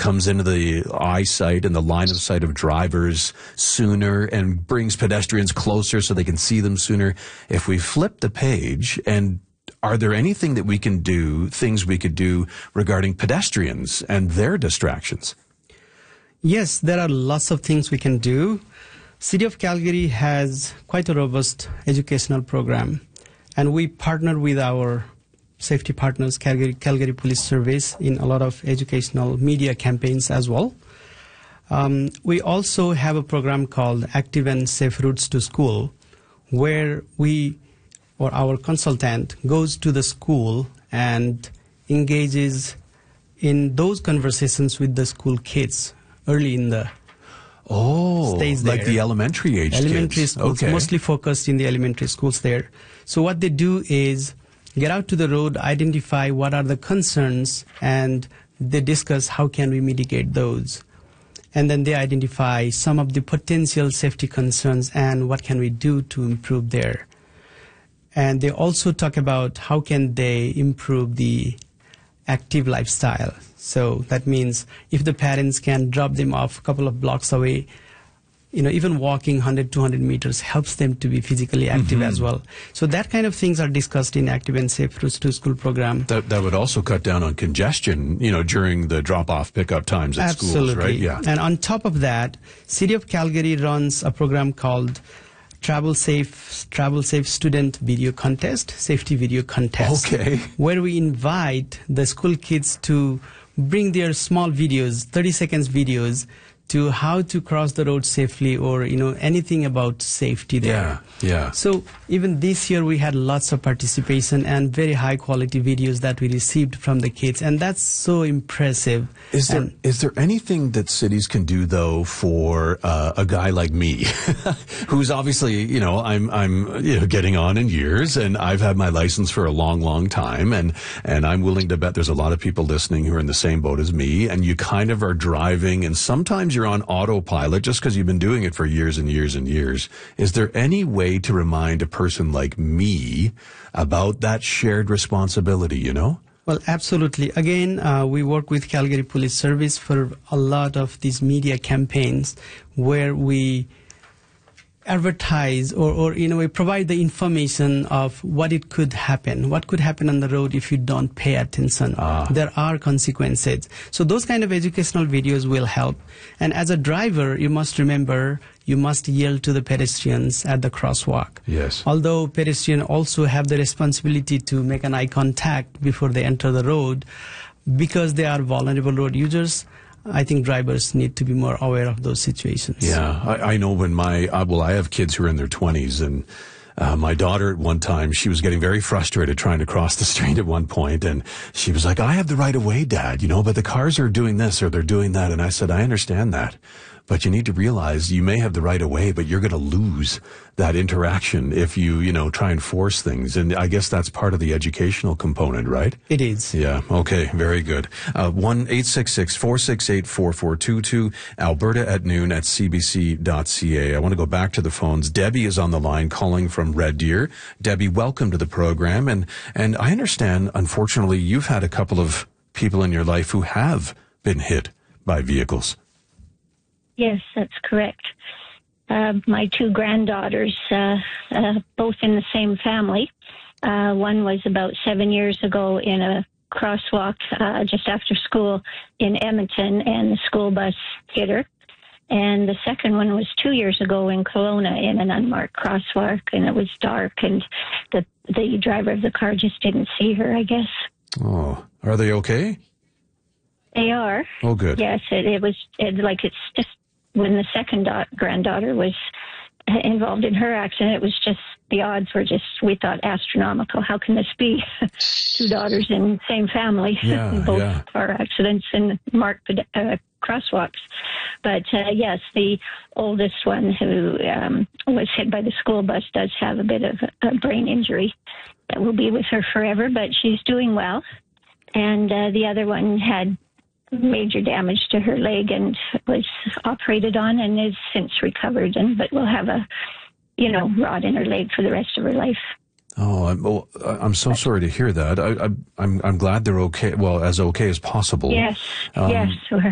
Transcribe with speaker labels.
Speaker 1: comes into the eyesight and the line of sight of drivers sooner and brings pedestrians closer so they can see them sooner. If we flip the page, and are there anything that we can do, things we could do regarding pedestrians and their distractions?
Speaker 2: Yes, there are lots of things we can do. City of Calgary has quite a robust educational program, and we partner with our safety partners, Calgary Police Service, in a lot of educational media campaigns as well. We also have a program called Active and Safe Routes to School, where we, or our consultant, goes to the school and engages in those conversations with the school kids early in the stays there.
Speaker 1: Like the elementary age
Speaker 2: Elementary
Speaker 1: kids.
Speaker 2: schools,
Speaker 1: Okay.
Speaker 2: mostly focused in the elementary schools there. So what they do is get out to the road, identify what are the concerns, and they discuss how can we mitigate those. And then they identify some of the potential safety concerns and what can we do to improve there. And they also talk about how can they improve the active lifestyle. So that means if the parents can drop them off a couple of blocks away, even walking 100, 200 meters helps them to be physically active as well. So that kind of things are discussed in Active and Safe Routes to School program.
Speaker 1: That would also cut down on congestion, during the drop-off pickup times at schools, right? Yeah.
Speaker 2: And on top of that, City of Calgary runs a program called Travel Safe Student Video Contest, Safety Video Contest.
Speaker 1: Okay.
Speaker 2: Where we invite the school kids to bring their small videos, 30 seconds videos, to how to cross the road safely, or anything about safety there.
Speaker 1: Yeah.
Speaker 2: So even this year we had lots of participation and very high quality videos that we received from the kids, and that's so impressive.
Speaker 1: Is there anything that cities can do though for a guy like me, who's obviously I'm getting on in years, and I've had my license for a long time, and I'm willing to bet there's a lot of people listening who are in the same boat as me, and you kind of are driving, and sometimes you're on autopilot just because you've been doing it for years and years and years. Is there any way to remind a person like me about that shared responsibility,
Speaker 2: Well, absolutely. Again, we work with Calgary Police Service for a lot of these media campaigns where we advertise or we provide the information of what could happen on the road if you don't pay attention. There are consequences. So those kind of educational videos will help. And as a driver, you must remember, you must yield to the pedestrians at the crosswalk.
Speaker 1: Yes.
Speaker 2: Although pedestrians also have the responsibility to make an eye contact before they enter the road, because they are vulnerable road users, I think drivers need to be more aware of those situations.
Speaker 1: Yeah, I know when I have kids who are in their 20s, and my daughter at one time, she was getting very frustrated trying to cross the street at one point, and she was like, I have the right of way, Dad, but the cars are doing this or they're doing that. And I said, I understand that, but you need to realize you may have the right of way, but you're going to lose that interaction if you, try and force things. And I guess that's part of the educational component, right?
Speaker 2: It is.
Speaker 1: Yeah. Okay. Very good. 1-866-468-4422, alberta@noon@cbc.ca. I want to go back to the phones. Debbie is on the line calling from Red Deer. Debbie, welcome to the program. And I understand, unfortunately, you've had a couple of people in your life who have been hit by vehicles.
Speaker 3: Yes, that's correct. My two granddaughters, both in the same family. One was about 7 years ago in a crosswalk just after school in Edmonton, and the school bus hit her. And the second one was 2 years ago in Kelowna in an unmarked crosswalk, and it was dark, and the driver of the car just didn't see her, I guess.
Speaker 1: Oh, are they okay?
Speaker 3: They are.
Speaker 1: Oh, good.
Speaker 3: Yes, it's just when the second granddaughter was involved in her accident, it was just, the odds were just, we thought, astronomical. How can this be? Two daughters in the same family, both car accidents and marked crosswalks. But yes, the oldest one who was hit by the school bus does have a bit of a brain injury that will be with her forever, but she's doing well. And the other one had major damage to her leg and was operated on and is since recovered, but will have a rod in her leg for the rest of her life.
Speaker 1: Oh, I'm so sorry to hear that. I'm glad they're okay. Well, as okay as possible.
Speaker 3: Yes, yes.